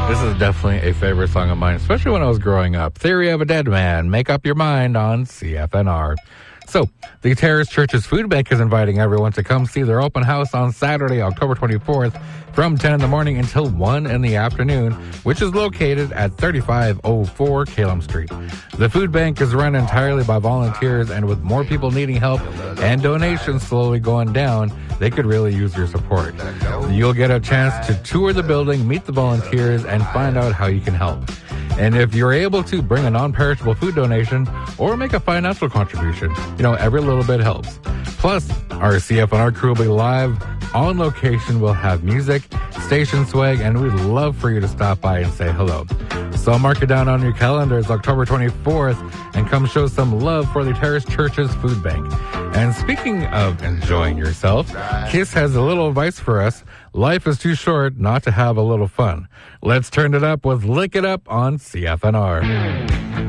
This is definitely a favorite song of mine, especially when I was growing up. Theory of a Dead Man, Make Up Your Mind on CFNR. So, the Terrace Church's Food Bank is inviting everyone to come see their open house on Saturday, October 24th, from 10 in the morning until 1 in the afternoon, which is located at 3504 Calum Street. The food bank is run entirely by volunteers, and with more people needing help and donations slowly going down, they could really use your support. You'll get a chance to tour the building, meet the volunteers, and find out how you can help. And if you're able to, bring a non-perishable food donation or make a financial contribution. Every little bit helps. Plus, our CFNR crew will be live on location. We'll have music, station swag, and we'd love for you to stop by and say hello. So mark it down on your calendars, October 24th, and come show some love for the Terrace Church's Food Bank. And speaking of enjoying yourself, KISS has a little advice for us. Life is too short not to have a little fun. Let's turn it up with Lick It Up on CFNR.